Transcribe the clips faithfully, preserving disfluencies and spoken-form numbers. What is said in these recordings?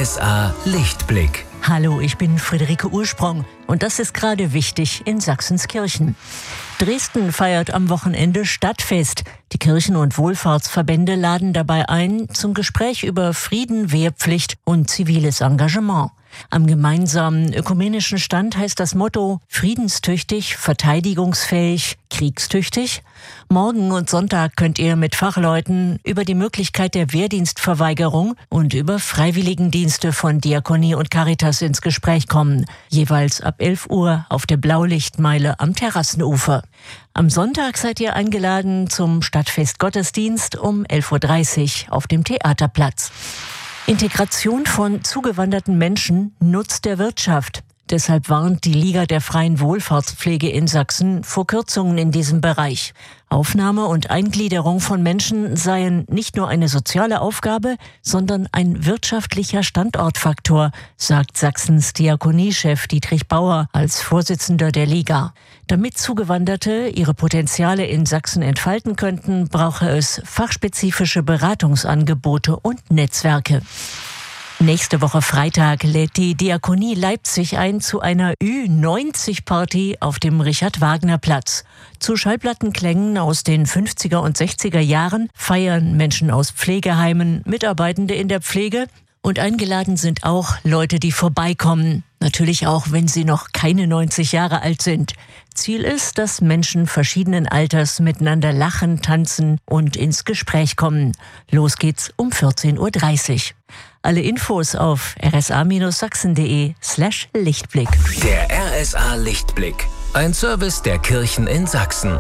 S A Lichtblick. Hallo, ich bin Friederike Ursprung und das ist gerade wichtig in Sachsenskirchen. Dresden feiert am Wochenende Stadtfest. Die Kirchen- und Wohlfahrtsverbände laden dabei ein zum Gespräch über Frieden, Wehrpflicht und ziviles Engagement. Am gemeinsamen ökumenischen Stand heißt das Motto friedenstüchtig, verteidigungsfähig, kriegstüchtig. Morgen und Sonntag könnt ihr mit Fachleuten über die Möglichkeit der Wehrdienstverweigerung und über Freiwilligendienste von Diakonie und Caritas ins Gespräch kommen. Jeweils ab elf Uhr auf der Blaulichtmeile am Terrassenufer. Am Sonntag seid ihr eingeladen zum Stadtfest-Gottesdienst um elf Uhr dreißig auf dem Theaterplatz. Integration von zugewanderten Menschen nutzt der Wirtschaft. Deshalb warnt die Liga der freien Wohlfahrtspflege in Sachsen vor Kürzungen in diesem Bereich. Aufnahme und Eingliederung von Menschen seien nicht nur eine soziale Aufgabe, sondern ein wirtschaftlicher Standortfaktor, sagt Sachsens Diakoniechef Dietrich Bauer als Vorsitzender der Liga. Damit Zugewanderte ihre Potenziale in Sachsen entfalten könnten, brauche es fachspezifische Beratungsangebote und Netzwerke. Nächste Woche Freitag lädt die Diakonie Leipzig ein zu einer Ü neunzig Party auf dem Richard-Wagner-Platz. Zu Schallplattenklängen aus den fünfziger und sechziger Jahren feiern Menschen aus Pflegeheimen, Mitarbeitende in der Pflege und eingeladen sind auch Leute, die vorbeikommen. Natürlich auch, wenn sie noch keine neunzig Jahre alt sind. Ziel ist, dass Menschen verschiedenen Alters miteinander lachen, tanzen und ins Gespräch kommen. Los geht's um vierzehn Uhr dreißig. Alle Infos auf rsa-sachsen.de slash Lichtblick. Der R S A Lichtblick. Ein Service der Kirchen in Sachsen.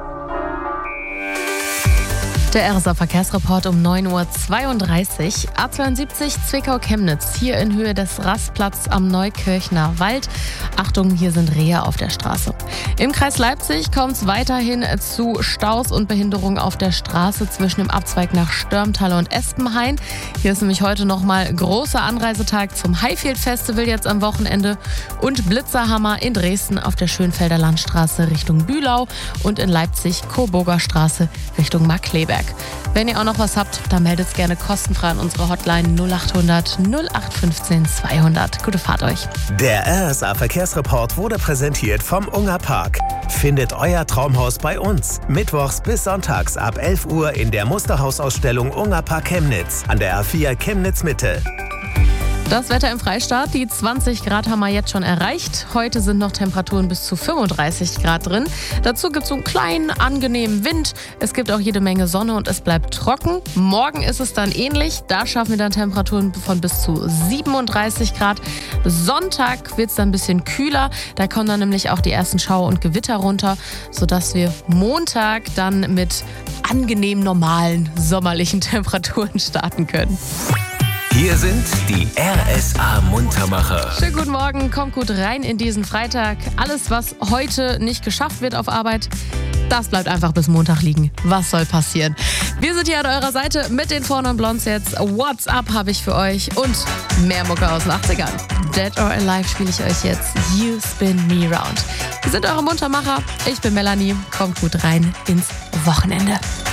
Der R S A-Verkehrsreport um neun Uhr zweiunddreißig. A zweiundsiebzig Zwickau-Chemnitz, hier in Höhe des Rastplatz am Neukirchner Wald. Achtung, hier sind Rehe auf der Straße. Im Kreis Leipzig kommt es weiterhin zu Staus und Behinderungen auf der Straße zwischen dem Abzweig nach Störmtal und Espenhain. Hier ist nämlich heute nochmal großer Anreisetag zum Highfield Festival jetzt am Wochenende und Blitzerhammer in Dresden auf der Schönfelder Landstraße Richtung Bühlau und in Leipzig Coburger Straße Richtung Markkleeberg. Wenn ihr auch noch was habt, dann meldet es gerne kostenfrei an unsere Hotline null acht hundert null acht fünfzehn zweihundert. Gute Fahrt euch. Der R S A-Verkehrsreport wurde präsentiert vom Unga Park. Findet euer Traumhaus bei uns. Mittwochs bis sonntags ab elf Uhr in der Musterhausausstellung Unga Park Chemnitz an der A vier Chemnitz Mitte. Das Wetter im Freistaat, die zwanzig Grad haben wir jetzt schon erreicht. Heute sind noch Temperaturen bis zu fünfunddreißig Grad drin. Dazu gibt es so einen kleinen, angenehmen Wind. Es gibt auch jede Menge Sonne und es bleibt trocken. Morgen ist es dann ähnlich. Da schaffen wir dann Temperaturen von bis zu siebenunddreißig Grad. Sonntag wird es dann ein bisschen kühler. Da kommen dann nämlich auch die ersten Schauer und Gewitter runter, sodass wir Montag dann mit angenehm normalen sommerlichen Temperaturen starten können. Hier sind die R S A-Muntermacher. Schönen guten Morgen, kommt gut rein in diesen Freitag. Alles, was heute nicht geschafft wird auf Arbeit, das bleibt einfach bis Montag liegen. Was soll passieren? Wir sind hier an eurer Seite mit den Four Non Blondes jetzt. What's Up habe ich für euch und mehr Mucke aus den achtzigern. Dead or Alive spiele ich euch jetzt. You Spin Me Round. Wir sind eure Muntermacher. Ich bin Melanie. Kommt gut rein ins Wochenende.